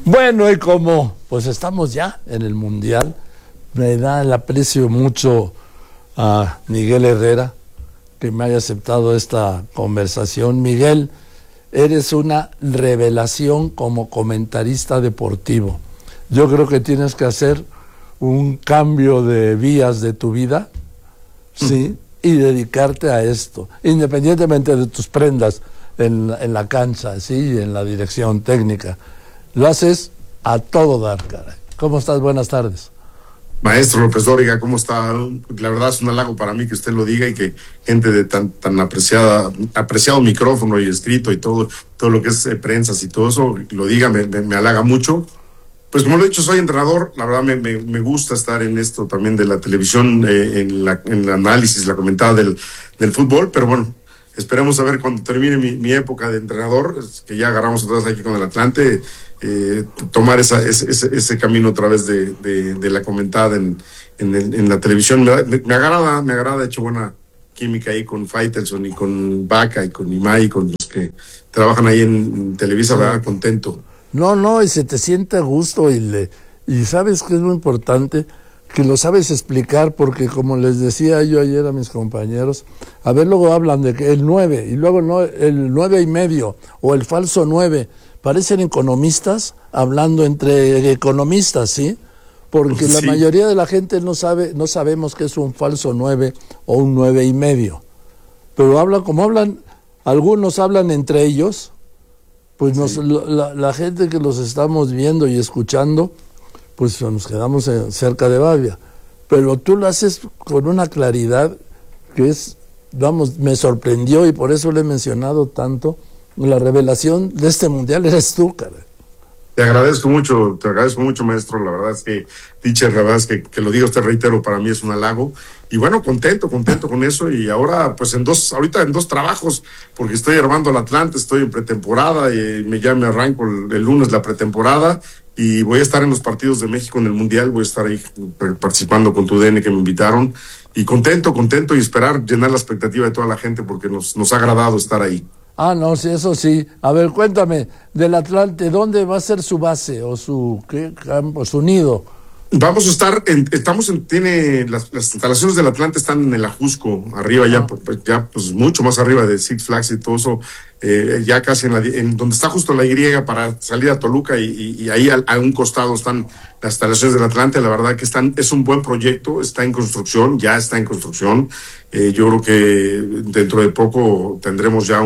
Bueno, y como pues estamos ya en el Mundial, me da el aprecio mucho a Miguel Herrera que me haya aceptado esta conversación. Miguel, eres una revelación como comentarista deportivo. Yo creo que tienes que hacer un cambio de vías de tu vida, ¿sí? Y dedicarte a esto, independientemente de tus prendas en la cancha, ¿sí? En la dirección técnica. Lo haces a todo dar, caray. ¿Cómo estás? Buenas tardes. Maestro López Dóriga, ¿cómo está? La verdad es un halago para mí que usted lo diga y que gente de tan apreciado micrófono y escrito y todo lo que es prensas y todo eso lo diga, me halaga mucho. Pues como lo he dicho, soy entrenador, la verdad me gusta estar en esto también de la televisión, en el análisis, la comentada del fútbol, pero bueno, esperemos a ver cuando termine mi época de entrenador, que ya agarramos otra vez aquí con el Atlante, tomar ese camino otra vez de la comentada en la televisión. Me agrada, he hecho buena química ahí con Faitelson y con Vaca y con Imai, con los que trabajan ahí en Televisa, ¿verdad? Contento. No, y se te siente a gusto y sabes que es muy importante que lo sabes explicar, porque como les decía yo ayer a mis compañeros, a ver, luego hablan de que el 9 y luego no, el 9.5 o el falso 9, parecen economistas hablando entre economistas, ¿sí? Porque sí. La mayoría de la gente no sabemos qué es un falso 9 o un 9.5, pero algunos hablan entre ellos. Pues sí. La gente que los estamos viendo y escuchando, pues nos quedamos cerca de Bavia. Pero tú lo haces con una claridad que me sorprendió, y por eso le he mencionado tanto. La revelación de este mundial eres tú, cara. Te agradezco mucho, maestro. La verdad es que, teacher, la verdad es que lo digo, te reitero, para mí es un halago. Y bueno, contento con eso. Y ahora, pues ahorita en dos trabajos, porque estoy armando el Atlante, estoy en pretemporada, y ya me arranco el lunes la pretemporada. Y voy a estar en los partidos de México en el Mundial, voy a estar ahí participando con TUDN, que me invitaron. Y contento, y esperar llenar la expectativa de toda la gente, porque nos ha agradado estar ahí. Ah, no, sí, eso sí. A ver, cuéntame, del Atlante, ¿dónde va a ser su base o su campo, su nido? Vamos a estar, tiene las instalaciones del Atlante están en el Ajusco, arriba ya pues mucho más arriba de Six Flags y todo eso, ya casi en donde está justo la Y para salir a Toluca, y ahí a un costado están las instalaciones del Atlante. La verdad que es un buen proyecto, ya está en construcción. Yo creo que dentro de poco tendremos ya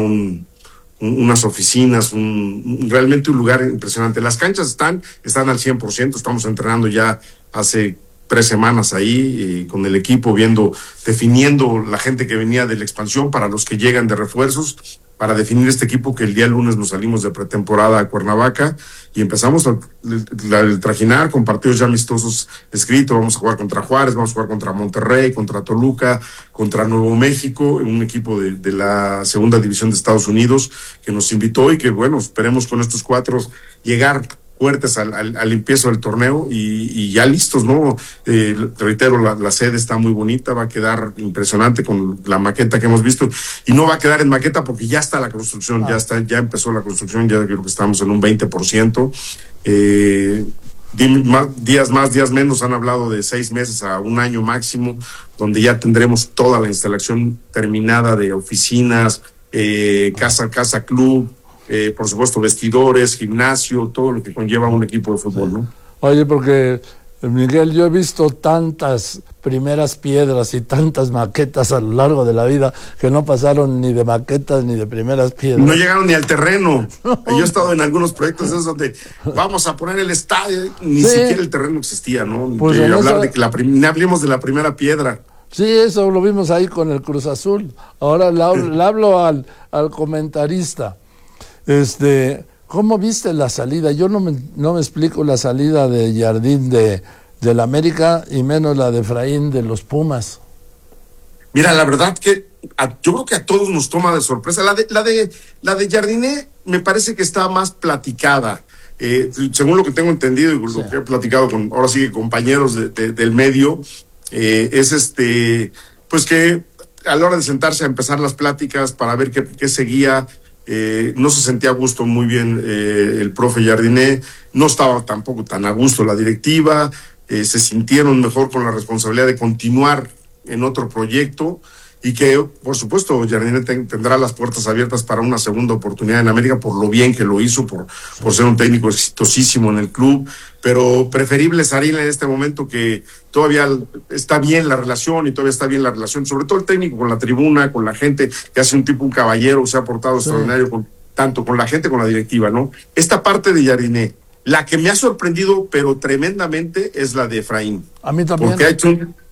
unas oficinas, realmente un lugar impresionante. Las canchas están al 100%, estamos entrenando ya hace 3 semanas ahí, con el equipo, definiendo la gente que venía de la expansión para los que llegan de refuerzos, para definir este equipo que el día lunes nos salimos de pretemporada a Cuernavaca y empezamos a trajinar con partidos ya amistosos escritos. Vamos a jugar contra Juárez, vamos a jugar contra Monterrey, contra Toluca, contra Nuevo México, un equipo de la segunda división de Estados Unidos que nos invitó, y que bueno, esperemos con estos 4 llegar fuertes al empiezo del torneo y ya listos, ¿no? Te reitero, la sede está muy bonita, va a quedar impresionante con la maqueta que hemos visto, y no va a quedar en maqueta porque ya está la construcción, ya empezó la construcción, ya creo que estamos en un 20%. Días más, días menos, han hablado de 6 meses a 1 año máximo, donde ya tendremos toda la instalación terminada de oficinas, casa club, por supuesto vestidores, gimnasio, todo lo que conlleva un equipo de fútbol, ¿no? Oye, porque Miguel, yo he visto tantas primeras piedras y tantas maquetas a lo largo de la vida que no pasaron ni de maquetas ni de primeras piedras. No llegaron ni al terreno. No. Yo he estado en algunos proyectos esos donde vamos a poner el estadio, ni siquiera el terreno existía, ¿no? Pues hablemos de la primera piedra. Sí, eso lo vimos ahí con el Cruz Azul. Ahora le hablo al comentarista. ¿Cómo viste la salida? Yo no me explico la salida de Jardín del América, y menos la de Efraín de los Pumas. Mira, la verdad que yo creo que a todos nos toma de sorpresa. La de Jardiné me parece que está más platicada. Según lo que tengo entendido y lo que he platicado con, ahora sí, compañeros del medio, pues que a la hora de sentarse a empezar las pláticas para ver qué seguía, no se sentía a gusto muy bien el profe Jardiné, no estaba tampoco tan a gusto la directiva, se sintieron mejor con la responsabilidad de continuar en otro proyecto y que, por supuesto, Jardiné tendrá las puertas abiertas para una segunda oportunidad en América por lo bien que lo hizo, por ser un técnico exitosísimo en el club, pero preferible Sarín en este momento, que todavía está bien la relación y todavía está bien la relación, sobre todo el técnico con la tribuna, con la gente, que hace un caballero, se ha portado extraordinario tanto con la gente como con la directiva, ¿no? Esta parte de Jardiné, la que me ha sorprendido, pero tremendamente, es la de Efraín. A mí también. Porque ha hecho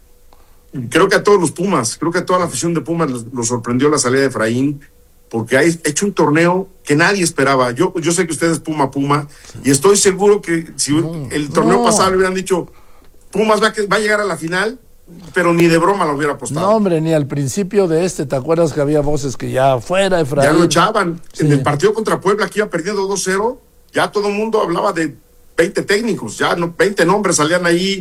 creo que a todos los Pumas, creo que a toda la afición de Pumas lo sorprendió la salida de Efraín, porque ha hecho un torneo que nadie esperaba. Yo sé que usted es Puma, y estoy seguro que si el torneo pasado le hubieran dicho, Pumas va a llegar a la final, pero ni de broma lo hubiera apostado. No, hombre, ni al principio de ¿te acuerdas que había voces que ya fuera Efraín? Ya lo echaban. Sí. En el partido contra Puebla, que iba perdiendo 2-0, ya todo el mundo hablaba de 20 técnicos, ya 20 nombres salían ahí,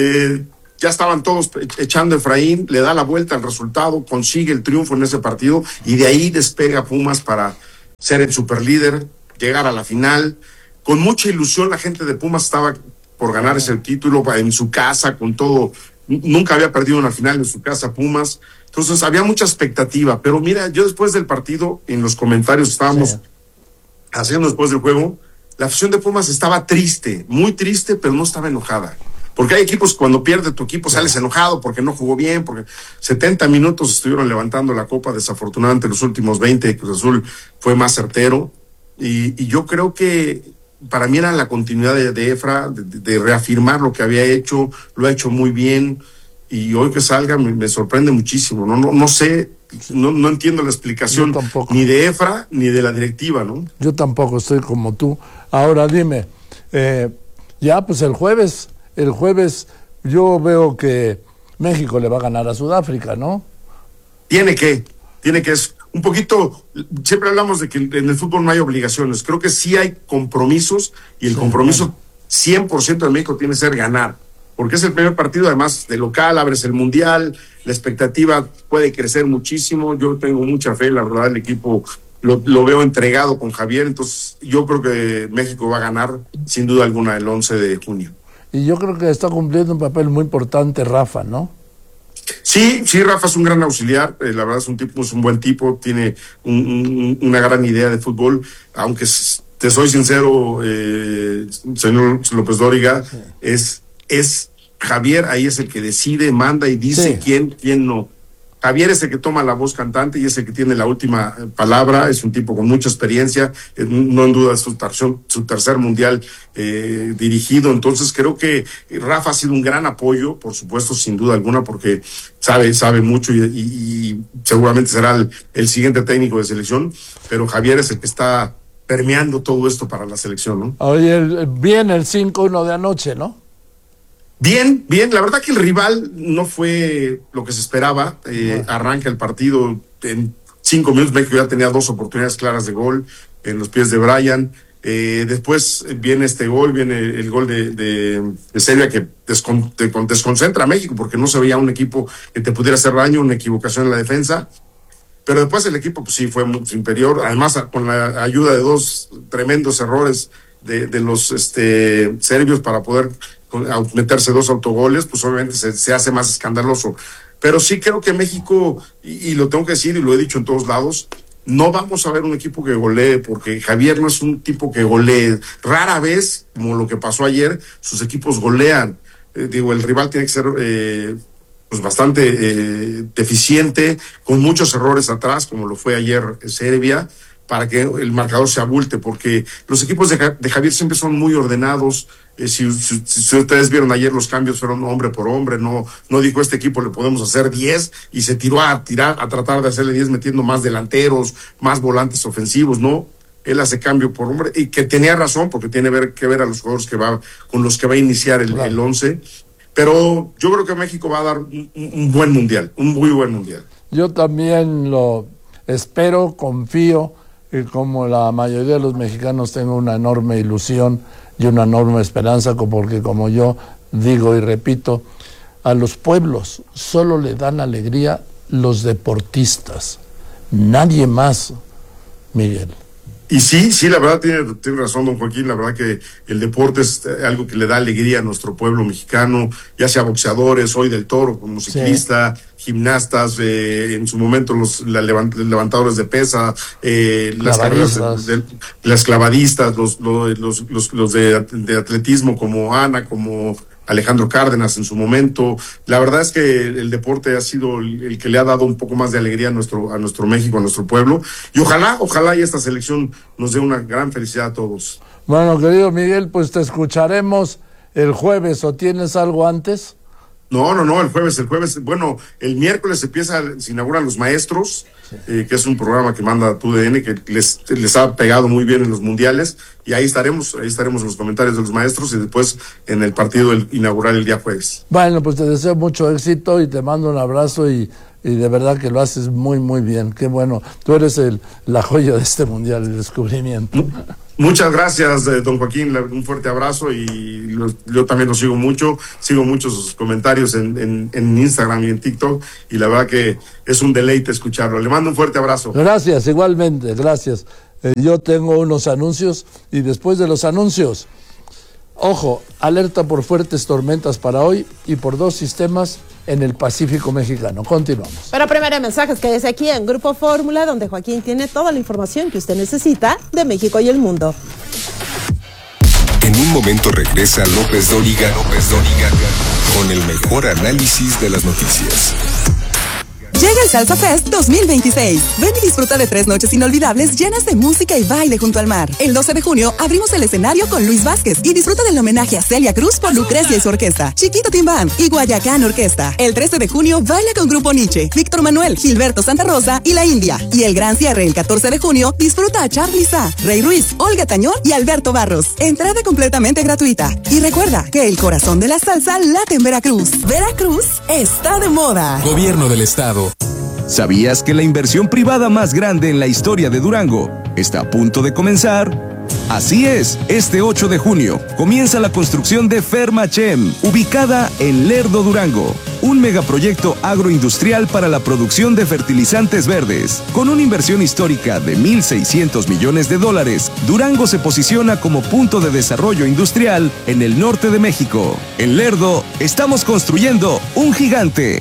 ya estaban todos echando a Efraín, le da la vuelta al resultado, consigue el triunfo en ese partido y de ahí despega Pumas para ser el superlíder, llegar a la final. Con mucha ilusión la gente de Pumas estaba por ganar ese título en su casa, con todo. Nunca había perdido una final en su casa Pumas. Entonces había mucha expectativa. Pero mira, yo después del partido, en los comentarios estábamos haciendo después del juego, la afición de Pumas estaba triste, muy triste, pero no estaba enojada. Porque hay equipos, cuando pierde tu equipo sales enojado porque no jugó bien, porque 70 minutos estuvieron levantando la copa, desafortunadamente los últimos 20 Cruz Azul fue más certero, y yo creo que para mí era la continuidad de Efra, de reafirmar lo que había hecho, lo ha hecho muy bien, y hoy que salga me sorprende muchísimo, no sé, no entiendo la explicación ni de Efra ni de la directiva, ¿no? Yo tampoco estoy como tú. Ahora dime, ya pues el jueves yo veo que México le va a ganar a Sudáfrica, ¿no? Tiene que es un poquito, siempre hablamos de que en el fútbol no hay obligaciones, creo que sí hay compromisos, y el compromiso 100% de México tiene que ser ganar, porque es el primer partido, además de local, abres el mundial, la expectativa puede crecer muchísimo, yo tengo mucha fe, la verdad el equipo lo veo entregado con Javier, entonces yo creo que México va a ganar sin duda alguna el 11 de junio. Y yo creo que está cumpliendo un papel muy importante Rafa, ¿no? Sí, Rafa es un gran auxiliar, la verdad es un buen tipo, tiene una gran idea de fútbol, aunque te soy sincero, señor López Dóriga, es Javier, ahí es el que decide, manda y dice quién no. Javier es el que toma la voz cantante y es el que tiene la última palabra, es un tipo con mucha experiencia, no en duda es su tercer mundial dirigido, entonces creo que Rafa ha sido un gran apoyo, por supuesto, sin duda alguna, porque sabe mucho y seguramente será el siguiente técnico de selección, pero Javier es el que está permeando todo esto para la selección, ¿no? Oye, viene el 5-1 de anoche, ¿no? Bien, la verdad que el rival no fue lo que se esperaba, arranca el partido, en 5 minutos México ya tenía 2 oportunidades claras de gol en los pies de Brian, después viene este gol, viene el gol de Serbia que desconcentra a México porque no se veía un equipo que te pudiera hacer daño, una equivocación en la defensa, pero después el equipo pues sí fue muy superior, además con la ayuda de 2 tremendos errores de los serbios para poder meterse 2 autogoles, pues obviamente se hace más escandaloso. Pero sí creo que México, y lo tengo que decir y lo he dicho en todos lados, no vamos a ver un equipo que golee, porque Javier no es un tipo que golee. Rara vez, como lo que pasó ayer, sus equipos golean. El rival tiene que ser pues bastante deficiente, con muchos errores atrás, como lo fue ayer Serbia, para que el marcador se abulte, porque los equipos de Javier siempre son muy ordenados. Si ustedes vieron ayer, los cambios fueron hombre por hombre, no dijo este equipo le podemos hacer 10 y se tiró a tratar de hacerle 10 metiendo más delanteros, más volantes ofensivos, no, él hace cambio por hombre, y que tenía razón porque tiene que ver a los jugadores con los que va a iniciar el 11, pero yo creo que México va a dar un buen mundial, un muy buen mundial. Yo también lo espero, confío, y como la mayoría de los mexicanos tengo una enorme ilusión y una enorme esperanza, porque como yo digo y repito, a los pueblos solo le dan alegría los deportistas, nadie más, Miguel. Y sí, la verdad tiene razón don Joaquín, la verdad que el deporte es algo que le da alegría a nuestro pueblo mexicano, ya sea boxeadores, hoy del Toro como ciclista, gimnastas, en su momento los levantadores de pesa, las carreras las clavadistas, los de atletismo como Ana, como Alejandro Cárdenas en su momento. La verdad es que el deporte ha sido el que le ha dado un poco más de alegría a nuestro México, a nuestro pueblo, y ojalá y esta selección nos dé una gran felicidad a todos. Bueno, querido Miguel, pues te escucharemos el jueves, ¿o tienes algo antes? No, el jueves, bueno, el miércoles se inauguran Los Maestros, que es un programa que manda TUDN, que les ha pegado muy bien en los mundiales, y ahí estaremos en los comentarios de Los Maestros y después en el partido inaugural el día jueves. Bueno, pues te deseo mucho éxito y te mando un abrazo y de verdad que lo haces muy, muy bien. Qué bueno, tú eres la joya de este mundial, el descubrimiento. Muchas gracias, don Joaquín, un fuerte abrazo y yo también lo sigo muchos sus comentarios en Instagram y en TikTok y la verdad que es un deleite escucharlo. Le mando un fuerte abrazo. Gracias, igualmente, gracias. Yo tengo unos anuncios y después de los anuncios, ojo, alerta por fuertes tormentas para hoy y por 2 sistemas en el Pacífico mexicano. Continuamos. Pero primero mensajes, quédese aquí en Grupo Fórmula, donde Joaquín tiene toda la información que usted necesita de México y el mundo. En un momento regresa López Dóriga con el mejor análisis de las noticias. Llega el Salsa Fest 2026. Ven y disfruta de 3 noches inolvidables llenas de música y baile junto al mar. El 12 de junio abrimos el escenario con Luis Vázquez y disfruta del homenaje a Celia Cruz por Lucrecia y su orquesta, Chiquito Tim Band y Guayacán Orquesta. El 13 de junio baila con Grupo Nietzsche, Víctor Manuel, Gilberto Santa Rosa y La India. Y el gran cierre el 14 de junio disfruta a Charly Sa, Rey Ruiz, Olga Tañón y Alberto Barros. Entrada completamente gratuita. Y recuerda que el corazón de la salsa late en Veracruz. Veracruz está de moda. Gobierno del Estado. ¿Sabías que la inversión privada más grande en la historia de Durango está a punto de comenzar? Así es, este 8 de junio comienza la construcción de Fermachem, ubicada en Lerdo, Durango, un megaproyecto agroindustrial para la producción de fertilizantes verdes. Con una inversión histórica de $1,600 millones, Durango se posiciona como punto de desarrollo industrial en el norte de México. En Lerdo, estamos construyendo un gigante.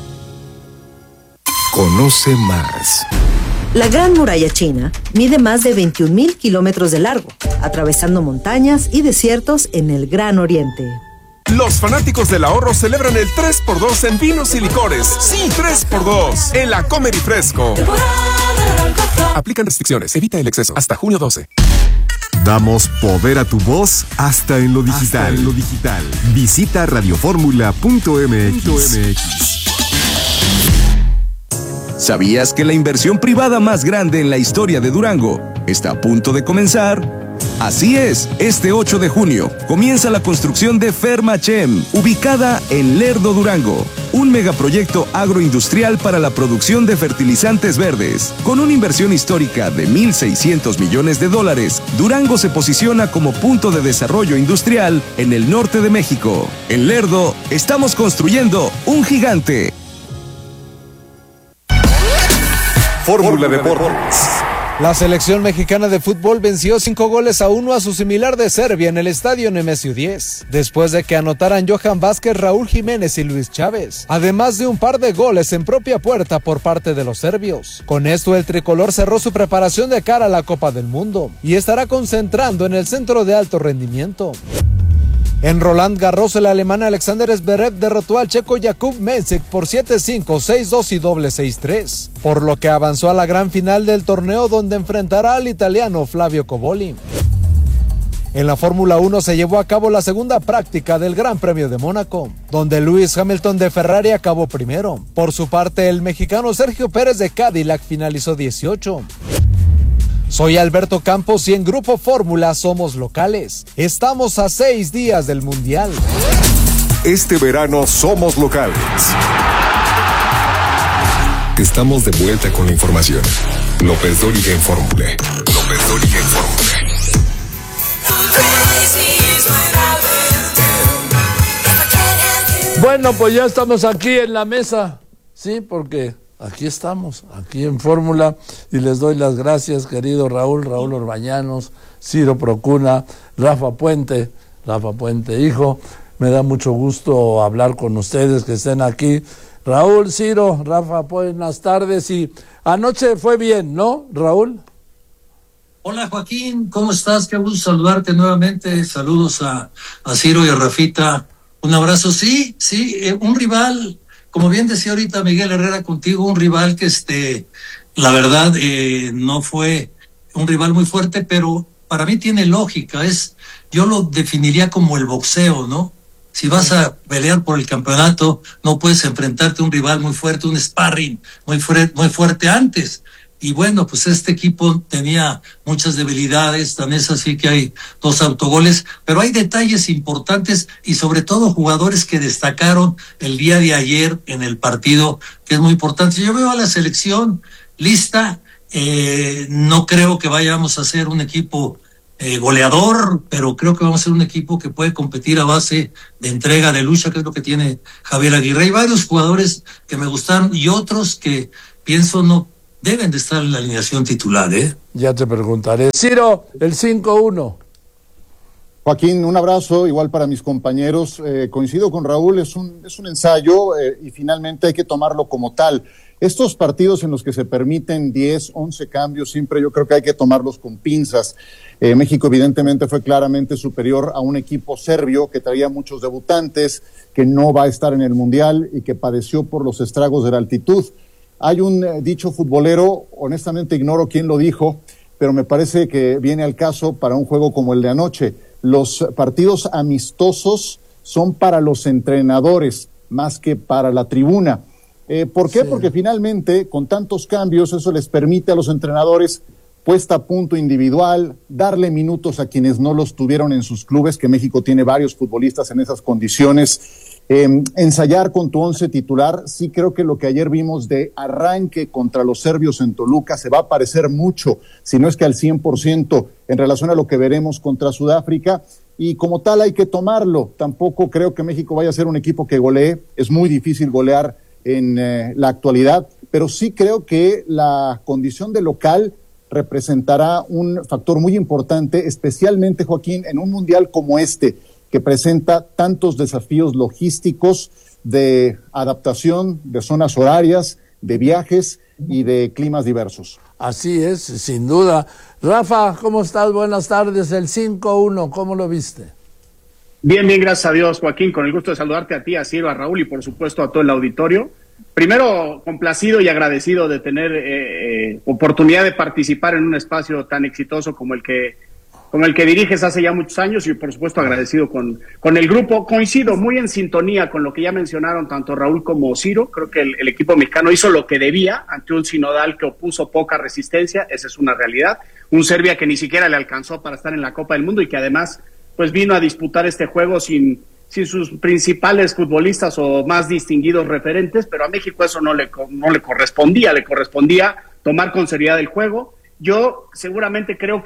Conoce más. La Gran Muralla China mide más de 21,000 kilómetros de largo, atravesando montañas y desiertos en el Gran Oriente. Los fanáticos del ahorro celebran el 3x2 en vinos y licores. Sí, 3x2 en la Comer y Fresco. Aplican restricciones, evita el exceso. Hasta junio 12. Damos poder a tu voz hasta en lo digital. Visita radioformula.mx. ¿Sabías que la inversión privada más grande en la historia de Durango está a punto de comenzar? Así es, este 8 de junio comienza la construcción de Fermachem, ubicada en Lerdo, Durango, un megaproyecto agroindustrial para la producción de fertilizantes verdes. Con una inversión histórica de $1,600 millones, Durango se posiciona como punto de desarrollo industrial en el norte de México. En Lerdo, estamos construyendo un gigante. Fórmula Deportes. La selección mexicana de fútbol venció 5-1 a su similar de Serbia en el estadio Nemesio 10, después de que anotaran Johan Vázquez, Raúl Jiménez y Luis Chávez, además de un par de goles en propia puerta por parte de los serbios. Con esto el tricolor cerró su preparación de cara a la Copa del Mundo y estará concentrando en el centro de alto rendimiento. En Roland Garros, el alemán Alexander Zverev derrotó al checo Jakub Mensik por 7-5, 6-2 y doble 6-3, por lo que avanzó a la gran final del torneo donde enfrentará al italiano Flavio Cobolli. En la Fórmula 1 se llevó a cabo la segunda práctica del Gran Premio de Mónaco, donde Lewis Hamilton de Ferrari acabó primero. Por su parte, el mexicano Sergio Pérez de Cadillac finalizó 18. Soy Alberto Campos y en Grupo Fórmula somos locales. Estamos a 6 días del Mundial. Este verano somos locales. Estamos de vuelta con la información. López Dóriga en Fórmula. Bueno, pues ya estamos aquí en la mesa, sí, porque aquí estamos, aquí en Fórmula, y les doy las gracias, querido Raúl Orbañanos, Ciro Procuna, Rafa Puente, hijo. Me da mucho gusto hablar con ustedes, que estén aquí. Raúl, Ciro, Rafa, buenas tardes. Y anoche fue bien, ¿no, Raúl? Hola, Joaquín, ¿cómo estás? Qué gusto saludarte nuevamente. Saludos a Ciro y a Rafita. Un abrazo. Sí, un rival, como bien decía ahorita Miguel Herrera contigo, un rival que la verdad no fue un rival muy fuerte, pero para mí tiene lógica. Yo lo definiría como el boxeo, ¿no? Si vas a pelear por el campeonato, no puedes enfrentarte a un rival muy fuerte, un sparring muy fuerte antes. Y bueno, pues este equipo tenía muchas debilidades, tan es así que hay 2 autogoles, pero hay detalles importantes y sobre todo jugadores que destacaron el día de ayer en el partido, que es muy importante. Yo veo a la selección lista, no creo que vayamos a ser un equipo goleador, pero creo que vamos a ser un equipo que puede competir a base de entrega, de lucha, que es lo que tiene Javier Aguirre. Hay varios jugadores que me gustaron y otros que pienso no deben de estar en la alineación titular, Ya te preguntaré. Ciro, el 5-1. Joaquín, un abrazo, igual para mis compañeros. Coincido con Raúl, es un ensayo y finalmente hay que tomarlo como tal. Estos partidos en los que se permiten 10, 11 cambios, siempre yo creo que hay que tomarlos con pinzas. México evidentemente fue claramente superior a un equipo serbio que traía muchos debutantes, que no va a estar en el Mundial y que padeció por los estragos de la altitud. Hay un dicho futbolero, honestamente ignoro quién lo dijo, pero me parece que viene al caso para un juego como el de anoche. Los partidos amistosos son para los entrenadores más que para la tribuna. ¿Por qué? Sí. Porque finalmente, con tantos cambios, eso les permite a los entrenadores puesta a punto individual, darle minutos a quienes no los tuvieron en sus clubes, que México tiene varios futbolistas en esas condiciones, ensayar con tu 11 titular. Sí creo que lo que ayer vimos de arranque contra los serbios en Toluca se va a parecer mucho, si no es que al 100%, en relación a lo que veremos contra Sudáfrica, y como tal hay que tomarlo. Tampoco creo que México vaya a ser un equipo que golee, es muy difícil golear en la actualidad, pero sí creo que la condición de local representará un factor muy importante, especialmente, Joaquín, en un mundial como este, que presenta tantos desafíos logísticos de adaptación, de zonas horarias, de viajes y de climas diversos. Así es, sin duda. Rafa, ¿cómo estás? Buenas tardes. El 5-1, ¿cómo lo viste? Bien, gracias a Dios, Joaquín. Con el gusto de saludarte a ti, a Ciro, a Raúl y por supuesto a todo el auditorio. Primero, complacido y agradecido de tener oportunidad de participar en un espacio tan exitoso como el que diriges hace ya muchos años y por supuesto agradecido con el grupo. Coincido muy en sintonía con lo que ya mencionaron tanto Raúl como Ciro. Creo que el equipo mexicano hizo lo que debía ante un sinodal que opuso poca resistencia. Esa es una realidad. Un Serbia que ni siquiera le alcanzó para estar en la Copa del Mundo y que además pues vino a disputar este juego sin sus principales futbolistas o más distinguidos referentes, pero a México eso no le correspondía, le correspondía tomar con seriedad el juego. Yo seguramente creo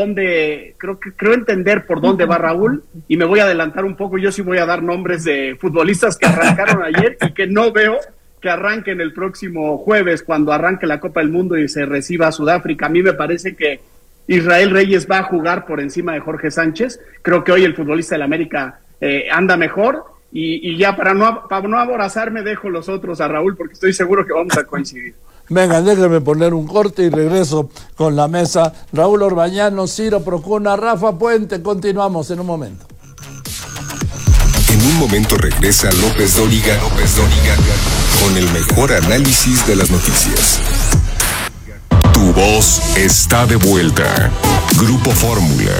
entender por dónde va Raúl, y me voy a adelantar un poco. Yo sí voy a dar nombres de futbolistas que arrancaron ayer y que no veo que arranquen el próximo jueves cuando arranque la Copa del Mundo y se reciba a Sudáfrica. A mí me parece que Israel Reyes va a jugar por encima de Jorge Sánchez. Creo que hoy el futbolista del América anda mejor, y ya para no aborazarme dejo los otros a Raúl porque estoy seguro que vamos a coincidir. Venga, déjame poner un corte y regreso con la mesa. Raúl Orbañanos, Ciro Procuna, Rafa Puente, continuamos en un momento. En un momento regresa López Dóriga con el mejor análisis de las noticias. Tu voz está de vuelta. Grupo Fórmula.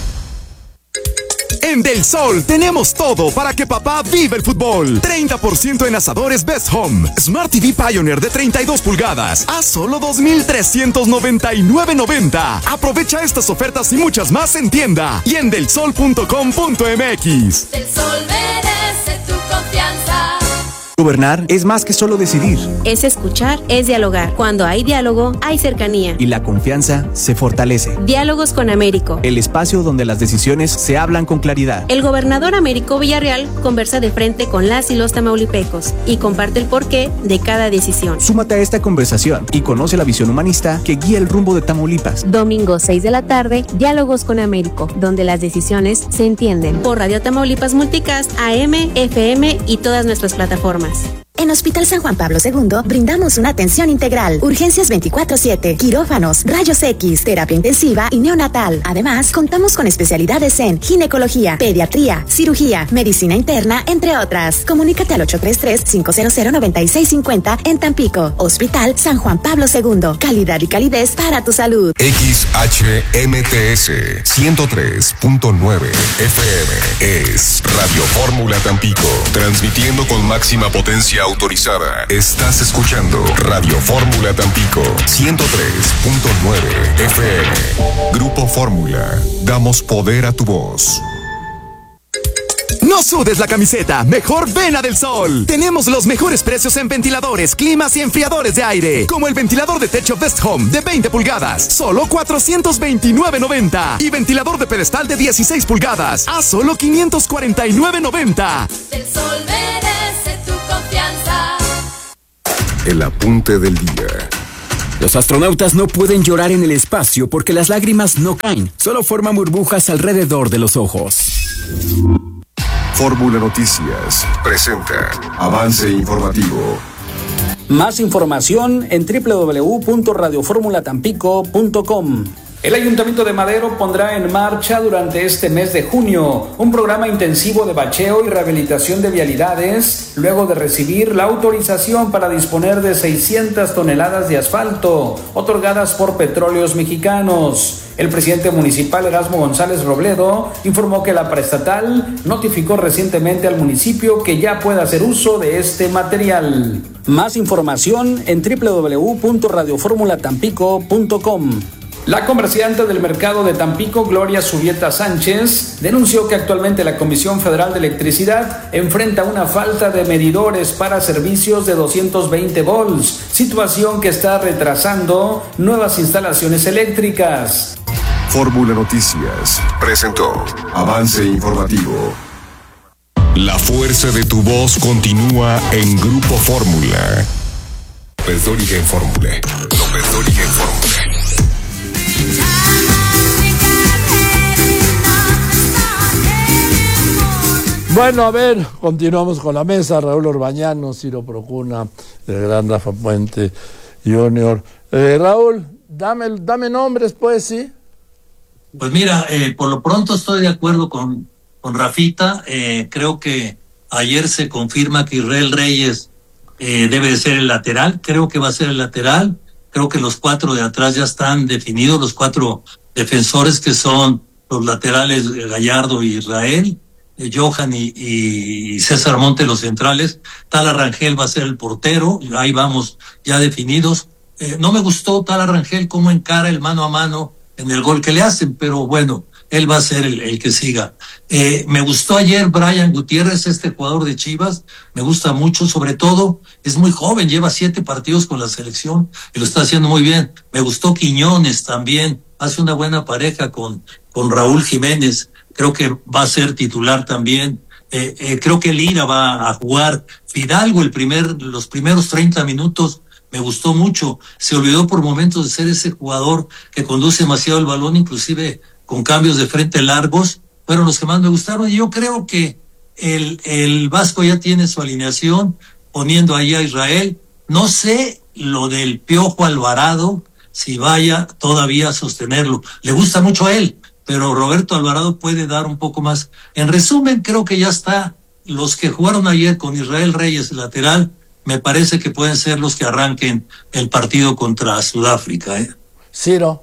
En Del Sol tenemos todo para que papá viva el fútbol. 30% en asadores Best Home. Smart TV Pioneer de 32 pulgadas a solo $2,399.90. Aprovecha estas ofertas y muchas más en tienda y en delsol.com.mx. Del Sol merece tu confianza. Gobernar es más que solo decidir. Es escuchar, es dialogar. Cuando hay diálogo, hay cercanía. Y la confianza se fortalece. Diálogos con Américo. El espacio donde las decisiones se hablan con claridad. El gobernador Américo Villarreal conversa de frente con las y los tamaulipecos y comparte el porqué de cada decisión. Súmate a esta conversación y conoce la visión humanista que guía el rumbo de Tamaulipas. Domingo 6 de la tarde, Diálogos con Américo, donde las decisiones se entienden. Por Radio Tamaulipas Multicast, AM, FM y todas nuestras plataformas. En Hospital San Juan Pablo II brindamos una atención integral, urgencias 24/7, quirófanos, rayos X, terapia intensiva y neonatal. Además, contamos con especialidades en ginecología, pediatría, cirugía, medicina interna, entre otras. Comunícate al 833-500-9650 en Tampico. Hospital San Juan Pablo II. Calidad y calidez para tu salud. XHMTS 103.9 FM es Radio Fórmula Tampico, transmitiendo con máxima potencia autorizada. Estás escuchando Radio Fórmula Tampico 103.9 FM. Grupo Fórmula. Damos poder a tu voz. No sudes la camiseta, mejor ven a Del Sol. Tenemos los mejores precios en ventiladores, climas y enfriadores de aire, como el ventilador de techo Best Home de 20 pulgadas, solo $429.90, y ventilador de pedestal de 16 pulgadas, a solo $549.90. Del Sol merece tu confianza. El apunte del día. Los astronautas no pueden llorar en el espacio porque las lágrimas no caen, solo forman burbujas alrededor de los ojos. Fórmula Noticias presenta Avance Informativo. Más información en www.radioformulatampico.com. El Ayuntamiento de Madero pondrá en marcha durante este mes de junio un programa intensivo de bacheo y rehabilitación de vialidades, luego de recibir la autorización para disponer de 600 toneladas de asfalto, otorgadas por Petróleos Mexicanos. El presidente municipal Erasmo González Robledo informó que la paraestatal notificó recientemente al municipio que ya puede hacer uso de este material. Más información en www.radioformulatampico.com. La comerciante del mercado de Tampico, Gloria Subieta Sánchez, denunció que actualmente la Comisión Federal de Electricidad enfrenta una falta de medidores para servicios de 220 volts, situación que está retrasando nuevas instalaciones eléctricas. Fórmula Noticias presentó Avance Informativo. La fuerza de tu voz continúa en Grupo Fórmula. López Dóriga en Fórmula. López Dóriga en Fórmula. Bueno, a ver, continuamos con la mesa. Raúl Orbañano, Ciro Procuna, el gran Rafa Puente Junior. Raúl, dame nombres, pues, ¿sí? Pues mira, por lo pronto estoy de acuerdo con Rafita. Creo que ayer se confirma que Israel Reyes debe de ser el lateral. Creo que va a ser el lateral. Creo que los 4 de atrás ya están definidos, los 4 defensores que son los laterales Gallardo y Israel, Johan y César Monte los centrales. Tala Rangel va a ser el portero, ahí vamos ya definidos. No me gustó Tala Rangel cómo encara el mano a mano en el gol que le hacen, pero bueno, él va a ser el que siga. Me gustó ayer Brian Gutiérrez, este jugador de Chivas, me gusta mucho, sobre todo, es muy joven, lleva 7 partidos con la selección y lo está haciendo muy bien. Me gustó Quiñones también, hace una buena pareja con Raúl Jiménez, creo que va a ser titular también. Creo que Lira va a jugar. Fidalgo los primeros 30 minutos me gustó mucho, se olvidó por momentos de ser ese jugador que conduce demasiado el balón, inclusive con cambios de frente largos, fueron los que más me gustaron. Y yo creo que el Vasco ya tiene su alineación, poniendo ahí a Israel. No sé lo del Piojo Alvarado, si vaya todavía a sostenerlo. Le gusta mucho a él, pero Roberto Alvarado puede dar un poco más. En resumen, creo que ya está. Los que jugaron ayer con Israel Reyes lateral, me parece que pueden ser los que arranquen el partido contra Sudáfrica. Ciro.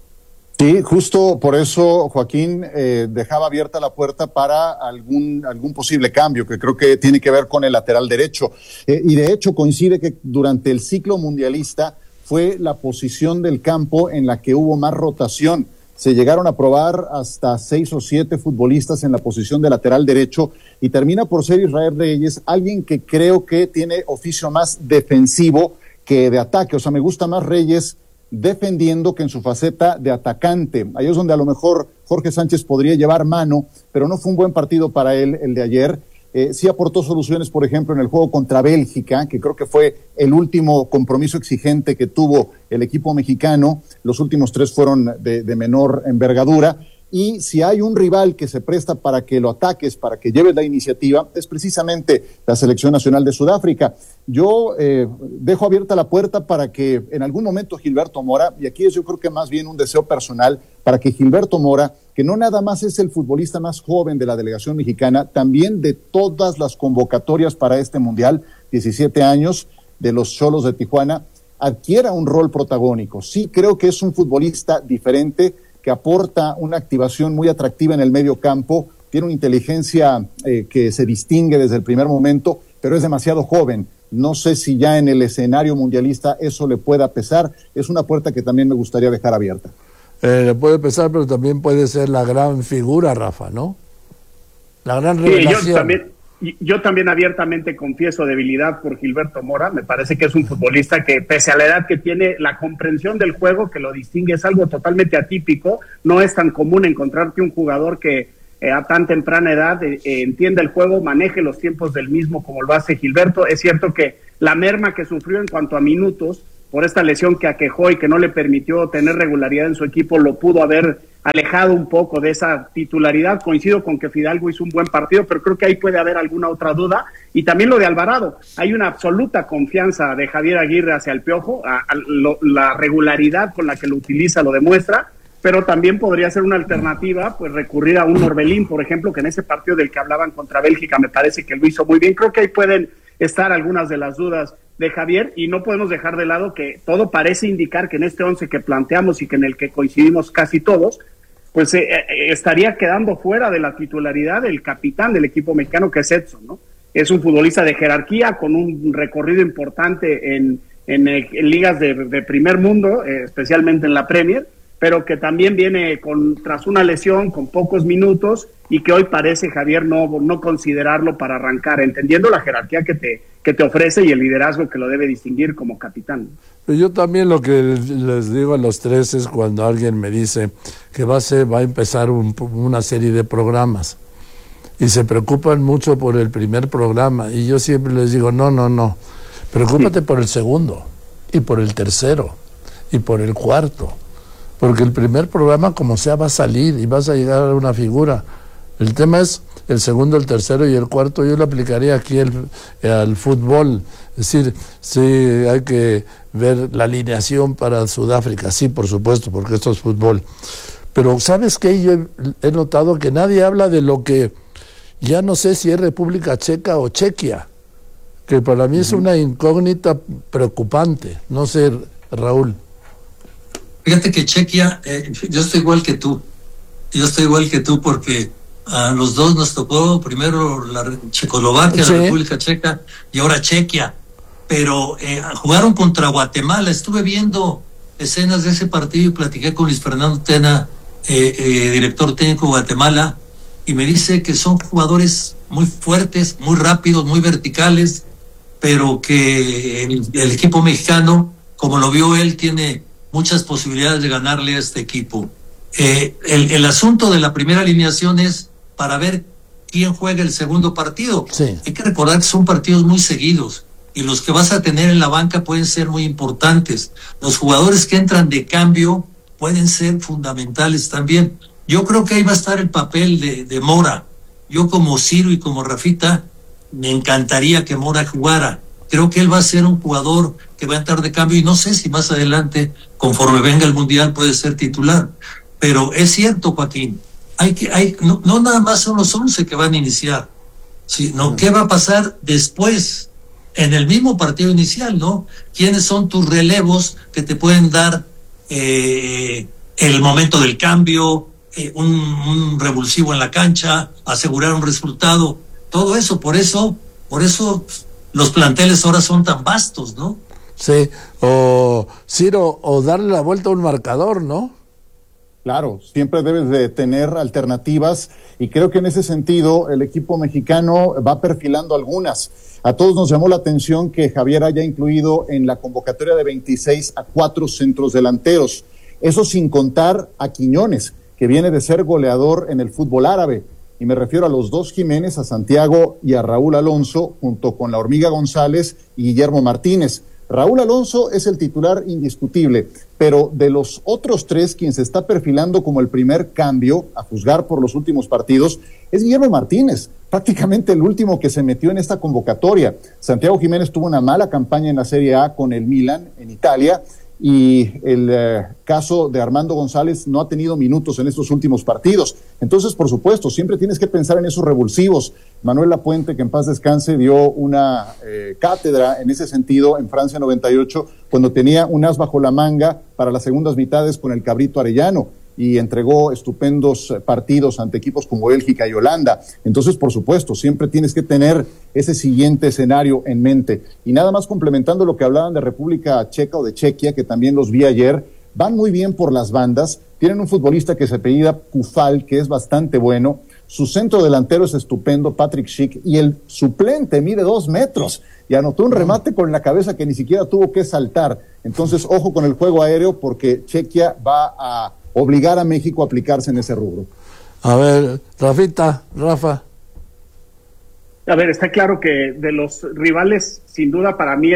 Sí, justo por eso Joaquín dejaba abierta la puerta para algún posible cambio, que creo que tiene que ver con el lateral derecho. Y de hecho coincide que durante el ciclo mundialista fue la posición del campo en la que hubo más rotación. se llegaron a probar hasta 6 o 7 futbolistas en la posición de lateral derecho y termina por ser Israel Reyes, alguien que creo que tiene oficio más defensivo que de ataque. O sea, me gusta más Reyes defendiendo que en su faceta de atacante. Ahí es donde a lo mejor Jorge Sánchez podría llevar mano, pero no fue un buen partido para él el de ayer. Sí aportó soluciones, por ejemplo, en el juego contra Bélgica, que creo que fue el último compromiso exigente que tuvo el equipo mexicano. Los últimos 3 fueron de menor envergadura. Y si hay un rival que se presta para que lo ataques, para que lleves la iniciativa, es precisamente la Selección Nacional de Sudáfrica. Yo dejo abierta la puerta para que en algún momento Gilberto Mora, y aquí es yo creo que más bien un deseo personal, para que Gilberto Mora, que no nada más es el futbolista más joven de la delegación mexicana, también de todas las convocatorias para este Mundial, 17 años, de los Xolos de Tijuana, adquiera un rol protagónico. Sí creo que es un futbolista diferente, que aporta una activación muy atractiva en el medio campo, tiene una inteligencia que se distingue desde el primer momento, pero es demasiado joven. No sé si ya en el escenario mundialista eso le pueda pesar. Es una puerta que también me gustaría dejar abierta. Le puede pesar, pero también puede ser la gran figura, Rafa, ¿no? La gran revelación. Yo también abiertamente confieso debilidad por Gilberto Mora. Me parece que es un futbolista que, pese a la edad que tiene, la comprensión del juego que lo distingue es algo totalmente atípico. No es tan común encontrarte un jugador que a tan temprana edad entienda el juego, maneje los tiempos del mismo como lo hace Gilberto. Es cierto que la merma que sufrió en cuanto a minutos por esta lesión que aquejó y que no le permitió tener regularidad en su equipo, lo pudo haber alejado un poco de esa titularidad. Coincido con que Fidalgo hizo un buen partido, pero creo que ahí puede haber alguna otra duda. Y también lo de Alvarado. Hay una absoluta confianza de Javier Aguirre hacia el Piojo, la regularidad con la que lo utiliza lo demuestra, pero también podría ser una alternativa, pues recurrir a un Orbelín, por ejemplo, que en ese partido del que hablaban contra Bélgica me parece que lo hizo muy bien. Creo que ahí pueden estar algunas de las dudas de Javier, y no podemos dejar de lado que todo parece indicar que en este 11 que planteamos y que en el que coincidimos casi todos, pues estaría quedando fuera de la titularidad el capitán del equipo mexicano, que es Edson, ¿no? Es un futbolista de jerarquía, con un recorrido importante en ligas de primer mundo, especialmente en la Premier, pero que también viene tras una lesión, con pocos minutos, y que hoy parece Javier no considerarlo para arrancar, entendiendo la jerarquía que te ofrece y el liderazgo que lo debe distinguir como capitán. Yo también lo que les digo a los 3 es cuando alguien me dice que va a empezar una serie de programas y se preocupan mucho por el primer programa, y yo siempre les digo, no, preocúpate por el segundo y por el tercero y por el cuarto, porque el primer programa como sea va a salir y vas a llegar a una figura. El tema es el segundo, el tercero y el cuarto. Yo lo aplicaría aquí al fútbol. Es decir, sí, hay que ver la alineación para Sudáfrica. Sí, por supuesto, porque esto es fútbol. Pero ¿sabes qué? Yo he notado que nadie habla de lo que ya no sé si es República Checa o Chequia, que para mí es una incógnita preocupante. No sé, Raúl. Fíjate que Chequia, yo estoy igual que tú. Porque a los dos nos tocó primero la Checoslovaquia, sí, la República Checa, y ahora Chequia. Pero jugaron contra Guatemala. Estuve viendo escenas de ese partido y platiqué con Luis Fernando Tena, director técnico de Guatemala, y me dice que son jugadores muy fuertes, muy rápidos, muy verticales, pero que el equipo mexicano, como lo vio él, tiene muchas posibilidades de ganarle a este equipo. El asunto de la primera alineación es para ver quién juega el segundo partido. Sí. Hay que recordar que son partidos muy seguidos y los que vas a tener en la banca pueden ser muy importantes. Los jugadores que entran de cambio pueden ser fundamentales también. Yo creo que ahí va a estar el papel de Mora. Yo, como Ciro y como Rafita, me encantaría que Mora jugara. Creo que él va a ser un jugador que va a entrar de cambio, y no sé si más adelante, conforme venga el Mundial, puede ser titular. Pero es cierto, Joaquín, no nada más son los 11 que van a iniciar, sino qué va a pasar después, en el mismo partido inicial, ¿no? ¿Quiénes son tus relevos que te pueden dar el momento del cambio, un revulsivo en la cancha, asegurar un resultado? Todo eso, por eso los planteles ahora son tan vastos, ¿no? Sí, o Ciro, o darle la vuelta a un marcador, ¿no? Claro, siempre debes de tener alternativas y creo que en ese sentido el equipo mexicano va perfilando algunas. A todos nos llamó la atención que Javier haya incluido en la convocatoria de 26 a 4 centros delanteros. Eso sin contar a Quiñones, que viene de ser goleador en el fútbol árabe. Y me refiero a los dos Jiménez, a Santiago y a Raúl Alonso, junto con la Hormiga González y Guillermo Martínez. Raúl Alonso es el titular indiscutible, pero de los otros tres, quien se está perfilando como el primer cambio, a juzgar por los últimos partidos, es Guillermo Martínez, prácticamente el último que se metió en esta convocatoria. Santiago Jiménez tuvo una mala campaña en la Serie A con el Milan en Italia, y el caso de Armando González no ha tenido minutos en estos últimos partidos. Entonces, por supuesto, siempre tienes que pensar en esos revulsivos. Manuel Lapuente, que en paz descanse, dio una cátedra en ese sentido en Francia 98, cuando tenía un as bajo la manga para las segundas mitades con el Cabrito Arellano, y entregó estupendos partidos ante equipos como Bélgica y Holanda. Entonces, por supuesto, siempre tienes que tener ese siguiente escenario en mente. Y nada más complementando lo que hablaban de República Checa o de Chequia, que también los vi ayer, van muy bien por las bandas, tienen un futbolista que se apellida Kufal, que es bastante bueno, su centro delantero es estupendo, Patrick Schick, y el suplente mide 2 metros, y anotó un remate con la cabeza que ni siquiera tuvo que saltar. Entonces, ojo con el juego aéreo, porque Chequia va a obligar a México a aplicarse en ese rubro. A ver, Rafa. A ver, está claro que de los rivales, sin duda para mí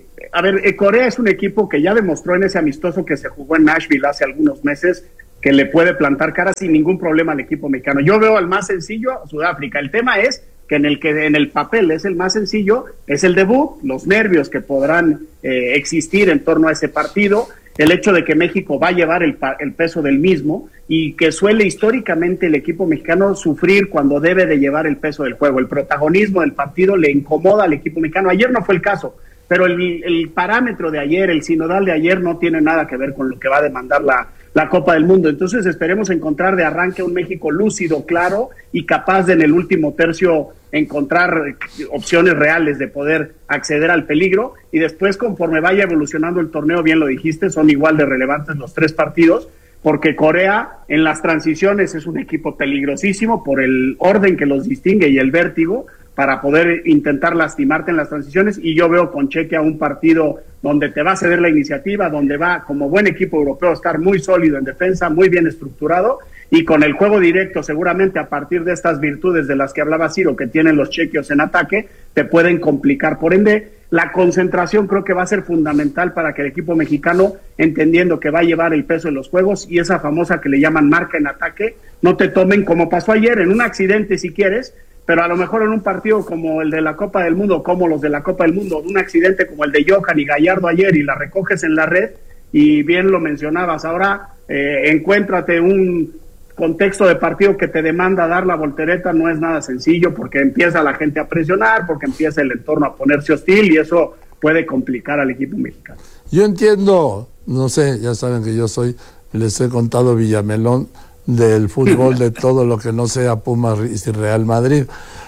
Corea es un equipo que ya demostró en ese amistoso que se jugó en Nashville hace algunos meses que le puede plantar cara sin ningún problema al equipo mexicano. Yo veo al más sencillo, Sudáfrica. El tema es que en el papel es el más sencillo, es el debut, los nervios que podrán existir en torno a ese partido, el hecho de que México va a llevar el peso del mismo y que suele históricamente el equipo mexicano sufrir cuando debe de llevar el peso del juego. El protagonismo del partido le incomoda al equipo mexicano. Ayer no fue el caso, pero el parámetro de ayer, el sinodal de ayer no tiene nada que ver con lo que va a demandar la Copa del Mundo. Entonces esperemos encontrar de arranque un México lúcido, claro y capaz de en el último tercio encontrar opciones reales de poder acceder al peligro, y después conforme vaya evolucionando el torneo, bien lo dijiste, son igual de relevantes los 3 partidos, porque Corea en las transiciones es un equipo peligrosísimo por el orden que los distingue y el vértigo para poder intentar lastimarte en las transiciones, y yo veo con Chequia un partido donde te va a ceder la iniciativa, donde va como buen equipo europeo a estar muy sólido en defensa, muy bien estructurado, y con el juego directo seguramente a partir de estas virtudes de las que hablaba Ciro que tienen los chequios en ataque, te pueden complicar. Por ende, la concentración creo que va a ser fundamental para que el equipo mexicano, entendiendo que va a llevar el peso de los juegos y esa famosa que le llaman marca en ataque, no te tomen como pasó ayer, en un accidente si quieres, pero a lo mejor en un partido como el de la Copa del Mundo, como los de la Copa del Mundo, un accidente como el de Johan y Gallardo ayer y la recoges en la red, y bien lo mencionabas, ahora encuéntrate un contexto de partido que te demanda dar la voltereta, no es nada sencillo, porque empieza la gente a presionar, porque empieza el entorno a ponerse hostil, y eso puede complicar al equipo mexicano. Yo entiendo, no sé, ya saben que les he contado Villamelón del fútbol, de todo lo que no sea Pumas y Real Madrid,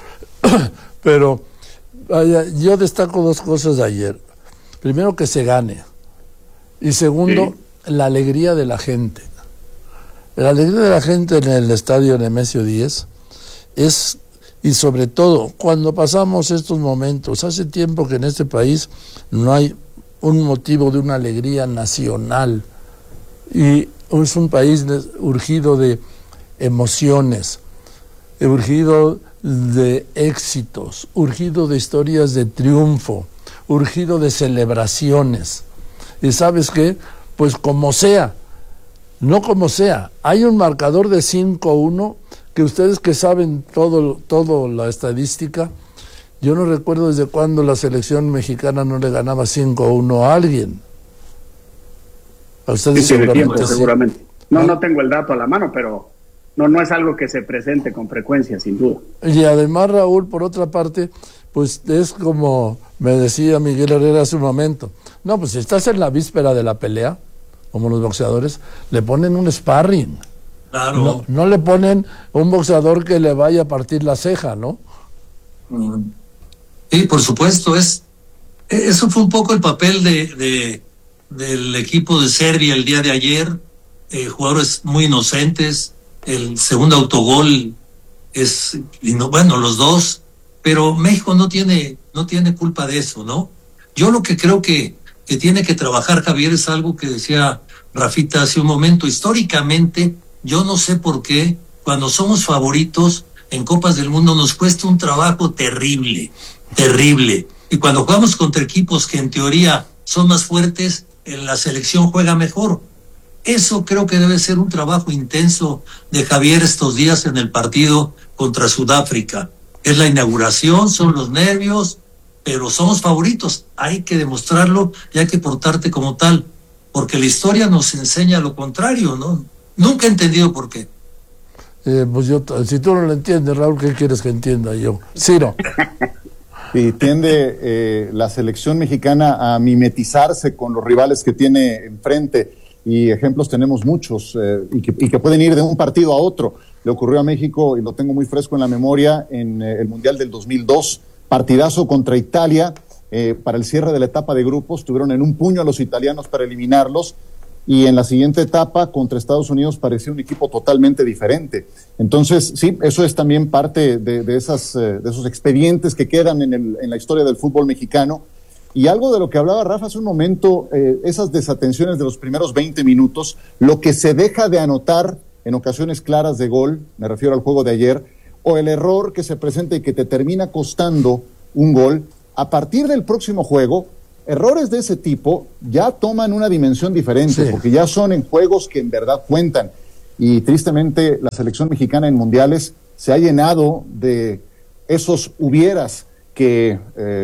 pero vaya, yo destaco 2 cosas de ayer. Primero, que se gane, y segundo, la alegría de la gente. La alegría de la gente en el estadio Nemesio 10 es, y sobre todo, cuando pasamos estos momentos, hace tiempo que en este país no hay un motivo de una alegría nacional, y es un país urgido de emociones, urgido de éxitos, urgido de historias de triunfo, urgido de celebraciones. ¿Y sabes qué? Pues como sea, no como sea, hay un marcador de 5-1 que ustedes que saben todo la estadística, yo no recuerdo desde cuándo la selección mexicana no le ganaba 5-1 a alguien. A ustedes seguramente. No tengo el dato a la mano, pero no es algo que se presente con frecuencia, sin duda. Y además, Raúl, por otra parte, pues es como me decía Miguel Herrera hace un momento, no, pues si estás en la víspera de la pelea, como los boxeadores, le ponen un sparring. Claro. No le ponen un boxeador que le vaya a partir la ceja, ¿no? Sí, por supuesto, eso fue un poco el papel del equipo de Serbia el día de ayer. jugadores muy inocentes. El segundo autogol es, bueno, los dos, pero México no tiene culpa de eso, ¿no? Yo lo que creo que tiene que trabajar Javier es algo que decía Rafita hace un momento. Históricamente, yo no sé por qué, cuando somos favoritos en Copas del Mundo nos cuesta un trabajo terrible. Y cuando jugamos contra equipos que en teoría son más fuertes, en la selección juega mejor. Eso creo que debe ser un trabajo intenso de Javier estos días en el partido contra Sudáfrica. Es la inauguración, son los nervios, pero somos favoritos. Hay que demostrarlo y hay que portarte como tal, porque la historia nos enseña lo contrario, ¿no? Nunca he entendido por qué. Pues yo, si tú no lo entiendes, Raúl, ¿qué quieres que entienda yo? Ciro. Y tiende la selección mexicana a mimetizarse con los rivales que tiene enfrente, y ejemplos tenemos muchos, y que pueden ir de un partido a otro. Le ocurrió a México, y lo tengo muy fresco en la memoria, en el Mundial del 2002, partidazo contra Italia, para el cierre de la etapa de grupos, tuvieron en un puño a los italianos para eliminarlos, y en la siguiente etapa contra Estados Unidos parecía un equipo totalmente diferente. Entonces, sí, eso es también parte de esos expedientes que quedan en la historia del fútbol mexicano. Y algo de lo que hablaba Rafa hace un momento, esas desatenciones de los primeros 20 minutos, lo que se deja de anotar en ocasiones claras de gol, me refiero al juego de ayer, o el error que se presenta y que te termina costando un gol, a partir del próximo juego, errores de ese tipo ya toman una dimensión diferente, porque ya son en juegos que en verdad cuentan. Y tristemente la selección mexicana en mundiales se ha llenado de esos hubieras que,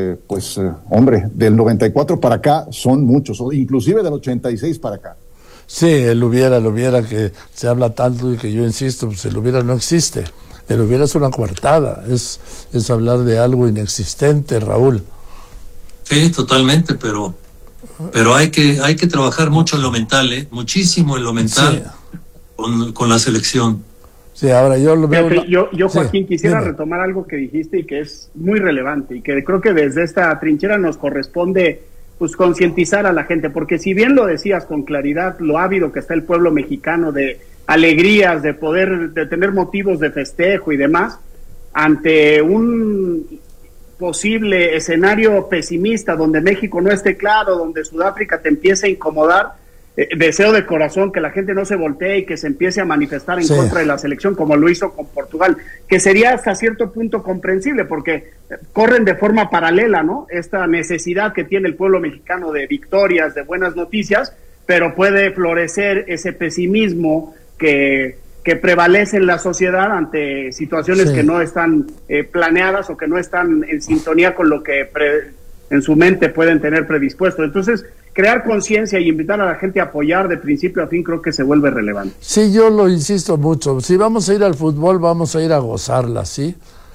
hombre, del 94 para acá son muchos, o inclusive del 86 para acá. Sí, el hubiera que se habla tanto y que yo insisto, pues el hubiera no existe. El hubiera es una coartada, es hablar de algo inexistente, Raúl. Sí, totalmente, pero hay que trabajar mucho en lo mental, muchísimo en lo mental, con la selección. Sí, ahora yo lo veo. Fíjate, yo Joaquín, quisiera retomar algo que dijiste y que es muy relevante y que creo que desde esta trinchera nos corresponde pues concientizar a la gente, porque si bien lo decías con claridad, lo ávido que está el pueblo mexicano de alegrías, de tener motivos de festejo y demás, ante un posible escenario pesimista donde México no esté claro, donde Sudáfrica te empiece a incomodar, deseo de corazón que la gente no se voltee y que se empiece a manifestar en contra de la selección como lo hizo con Portugal, que sería hasta cierto punto comprensible porque corren de forma paralela, ¿no? Esta necesidad que tiene el pueblo mexicano de victorias, de buenas noticias, pero puede florecer ese pesimismo que prevalece en la sociedad ante situaciones que no están planeadas o que no están en sintonía con lo que en su mente pueden tener predispuesto. Entonces, crear conciencia y invitar a la gente a apoyar de principio a fin creo que se vuelve relevante. Sí, yo lo insisto mucho. Si vamos a ir al fútbol, vamos a ir a gozarla, ¿sí?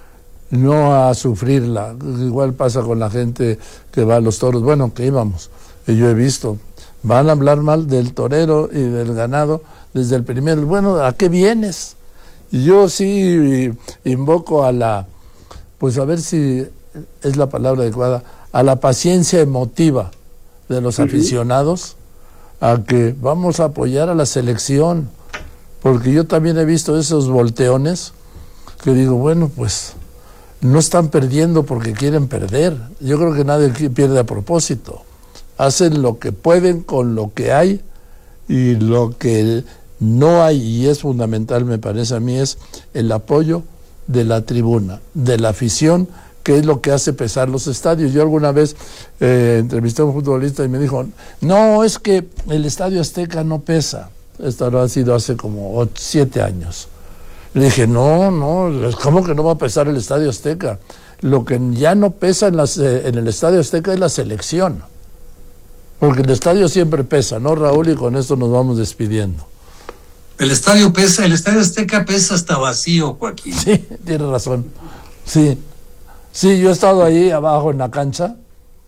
No a sufrirla. Igual pasa con la gente que va a los toros. Bueno, que íbamos. Y yo he visto. Van a hablar mal del torero y del ganado desde el primero. Bueno, ¿a qué vienes? Y yo sí invoco pues a ver si es la palabra adecuada, a la paciencia emotiva de los aficionados, a que vamos a apoyar a la selección, porque yo también he visto esos volteones que digo, bueno, pues no están perdiendo porque quieren perder. Yo creo que nadie pierde a propósito. Hacen lo que pueden con lo que hay, y lo que no hay, y es fundamental, me parece a mí, es el apoyo de la tribuna, de la afición, que es lo que hace pesar los estadios. Yo alguna vez entrevisté a un futbolista y me dijo, no, es que el Estadio Azteca no pesa. Esto ha sido hace como 7 años. Le dije, no, ¿cómo que no va a pesar el Estadio Azteca? Lo que ya no pesa en el Estadio Azteca es la selección. Porque el estadio siempre pesa, ¿no, Raúl? Y con esto nos vamos despidiendo. El estadio Azteca pesa hasta vacío, Joaquín. Sí, tiene razón. Sí, yo he estado ahí abajo en la cancha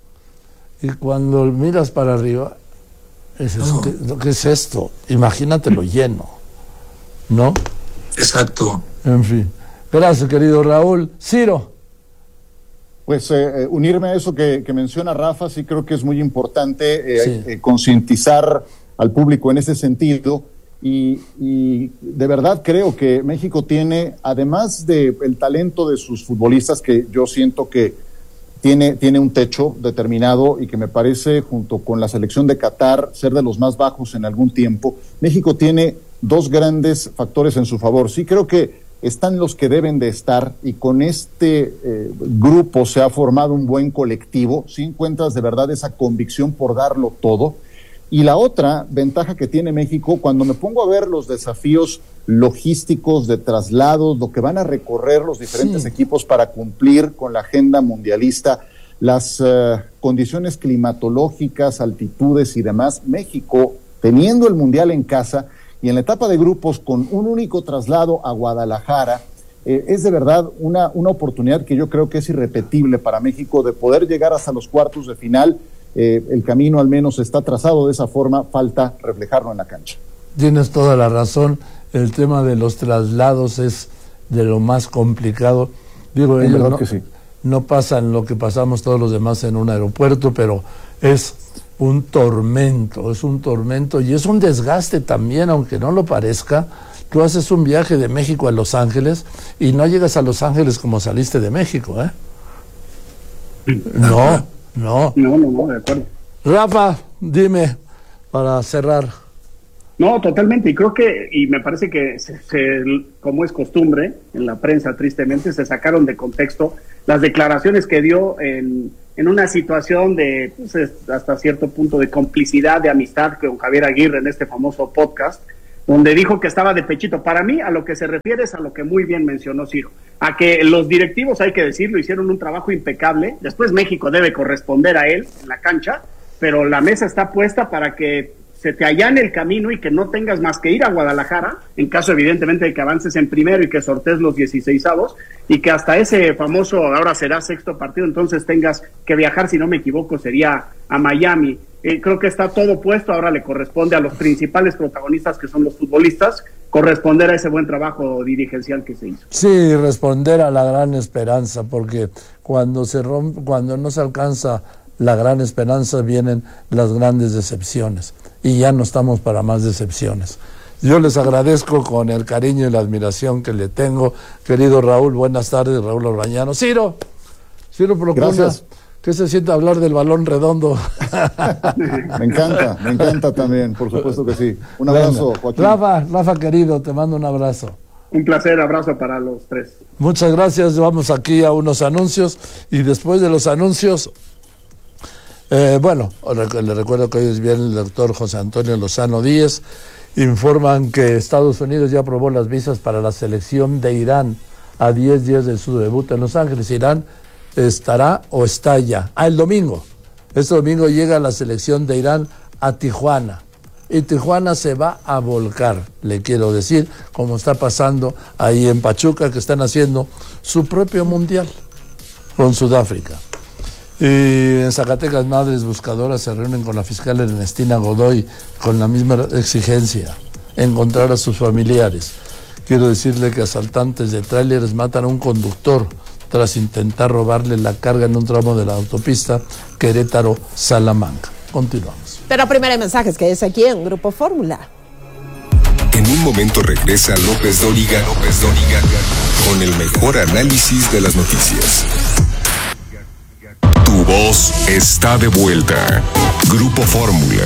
y cuando miras para arriba, dices, ¿qué es esto? Imagínate lo lleno, ¿no? Exacto. En fin. Gracias, querido Raúl. Ciro. Pues unirme a eso que menciona Rafa, sí creo que es muy importante concientizar al público en ese sentido, y de verdad creo que México tiene, además del talento de sus futbolistas, que yo siento que tiene un techo determinado y que me parece, junto con la selección de Qatar, ser de los más bajos en algún tiempo. México tiene dos grandes factores en su favor. Sí creo que están los que deben de estar, y con este grupo se ha formado un buen colectivo. Sí encuentras de verdad esa convicción por darlo todo. Y la otra ventaja que tiene México, cuando me pongo a ver los desafíos logísticos de traslados, lo que van a recorrer los diferentes equipos para cumplir con la agenda mundialista, las condiciones climatológicas, altitudes y demás, México, teniendo el Mundial en casa y en la etapa de grupos con un único traslado a Guadalajara, es de verdad una oportunidad que yo creo que es irrepetible para México de poder llegar hasta los cuartos de final. El camino al menos está trazado de esa forma, falta reflejarlo en la cancha. Tienes toda la razón, el tema de los traslados es de lo más complicado. Digo, ellos no pasan lo que pasamos todos los demás en un aeropuerto, pero es un tormento y es un desgaste también, aunque no lo parezca. Tú haces un viaje de México a Los Ángeles y no llegas a Los Ángeles como saliste de México, ¿eh? No, de acuerdo. Rafa, dime, para cerrar. No, totalmente, y creo que, y me parece que como es costumbre en la prensa, tristemente, se sacaron de contexto las declaraciones que dio en una situación de, pues, hasta cierto punto de complicidad, de amistad con Javier Aguirre en este famoso podcast, donde dijo que estaba de pechito. Para mí, a lo que se refiere es a lo que muy bien mencionó Ciro, a que los directivos, hay que decirlo, hicieron un trabajo impecable. Después México debe corresponder a él en la cancha, pero la mesa está puesta para que se te allane el camino y que no tengas más que ir a Guadalajara, en caso evidentemente de que avances en primero y que sortees los 16avos, y que hasta ese famoso, ahora será sexto partido, entonces tengas que viajar, si no me equivoco, sería a Miami. Creo que está todo puesto, ahora le corresponde a los principales protagonistas, que son los futbolistas, corresponder a ese buen trabajo dirigencial que se hizo. Sí, responder a la gran esperanza, porque cuando no se alcanza la gran esperanza, vienen las grandes decepciones, y ya no estamos para más decepciones. Yo les agradezco con el cariño y la admiración que le tengo, querido Raúl. Buenas tardes, Raúl Orbañano. Ciro Procuna. Gracias. ¿Qué se siente hablar del balón redondo? Me encanta también, por supuesto que sí. Un abrazo, Joaquín. Rafa querido, te mando un abrazo. Un placer, abrazo para los tres. Muchas gracias, vamos aquí a unos anuncios, y después de los anuncios, le recuerdo que hoy es bien el doctor José Antonio Lozano Díez. Informan que Estados Unidos ya aprobó las visas para la selección de Irán a 10 días de su debut en Los Ángeles. Irán estará o está ya. El domingo. Este domingo llega la selección de Irán a Tijuana. Y Tijuana se va a volcar, le quiero decir, como está pasando ahí en Pachuca, que están haciendo su propio mundial con Sudáfrica. Y en Zacatecas, madres buscadoras se reúnen con la fiscal Ernestina Godoy con la misma exigencia, encontrar a sus familiares. Quiero decirle que asaltantes de tráileres matan a un conductor tras intentar robarle la carga en un tramo de la autopista Querétaro-Salamanca. Continuamos. Pero primero hay mensajes, que es aquí en Grupo Fórmula. En un momento regresa López Dóriga con el mejor análisis de las noticias. Tu voz está de vuelta. Grupo Fórmula.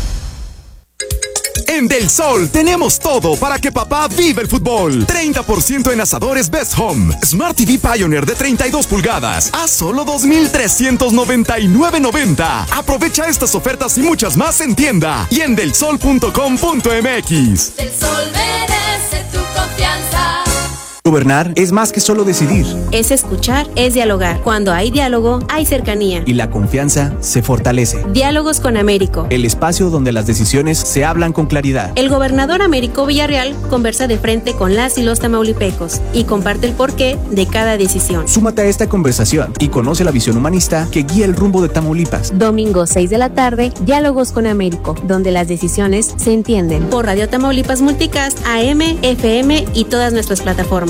En Del Sol tenemos todo para que papá viva el fútbol. 30% en asadores Best Home. Smart TV Pioneer de 32 pulgadas a solo $2,399.90. Aprovecha estas ofertas y muchas más en tienda y en delsol.com.mx. Del Sol merece tu confianza. Gobernar es más que solo decidir. Es escuchar, es dialogar. Cuando hay diálogo, hay cercanía. Y la confianza se fortalece. Diálogos con Américo. El espacio donde las decisiones se hablan con claridad. El gobernador Américo Villarreal conversa de frente con las y los tamaulipecos y comparte el porqué de cada decisión. Súmate a esta conversación y conoce la visión humanista que guía el rumbo de Tamaulipas. Domingo 6 de la tarde, Diálogos con Américo, donde las decisiones se entienden. Por Radio Tamaulipas Multicast, AM, FM y todas nuestras plataformas.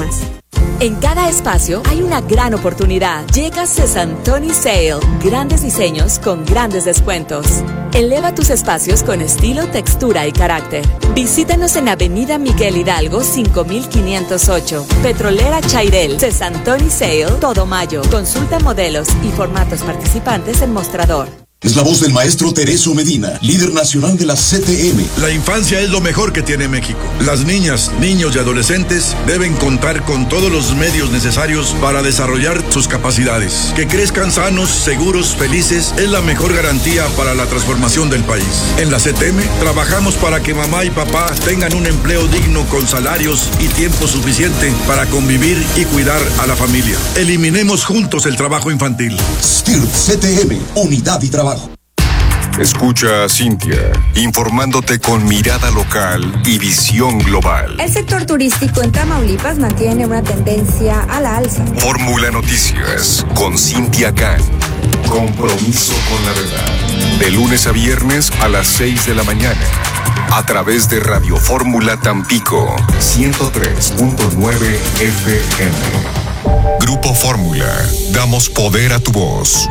En cada espacio hay una gran oportunidad. Llega Cesantoni Sale. Grandes diseños con grandes descuentos. Eleva tus espacios con estilo, textura y carácter. Visítanos en Avenida Miguel Hidalgo 5508. Petrolera Chairel. Cesantoni Sale, todo mayo. Consulta modelos y formatos participantes en mostrador. Es la voz del maestro Tereso Medina, líder nacional de la CTM. La infancia es lo mejor que tiene México. Las niñas, niños y adolescentes deben contar con todos los medios necesarios para desarrollar sus capacidades. Que crezcan sanos, seguros, felices es la mejor garantía para la transformación del país. En la CTM trabajamos para que mamá y papá tengan un empleo digno con salarios y tiempo suficiente para convivir y cuidar a la familia. Eliminemos juntos el trabajo infantil. STIRT CTM, unidad y trabajo. Escucha a Cintia, informándote con mirada local y visión global. El sector turístico en Tamaulipas mantiene una tendencia a la alza. Fórmula Noticias con Cintia Can. Compromiso con la verdad. De lunes a viernes a las 6 de la mañana. A través de Radio Fórmula Tampico 103.9 FM. Grupo Fórmula. Damos poder a tu voz.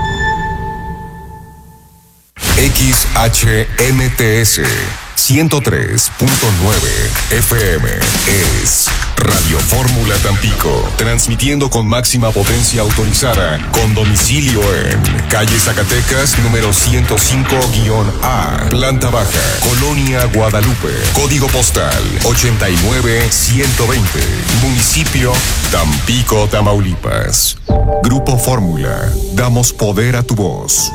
XHMTS 103.9 FM es Radio Fórmula Tampico, transmitiendo con máxima potencia autorizada, con domicilio en calle Zacatecas, número 105-A, planta baja, Colonia Guadalupe, código postal 89120, municipio Tampico, Tamaulipas. Grupo Fórmula, damos poder a tu voz.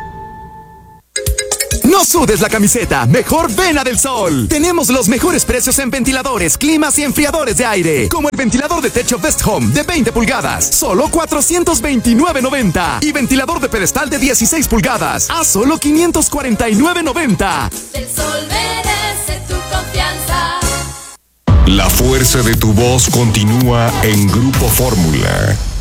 No sudes la camiseta, mejor ven a Del Sol. Tenemos los mejores precios en ventiladores, climas y enfriadores de aire, como el ventilador de techo Best Home de 20 pulgadas, solo $429.90, y ventilador de pedestal de 16 pulgadas, a solo $549.90. Del Sol merece tu confianza. La fuerza de tu voz continúa en Grupo Fórmula.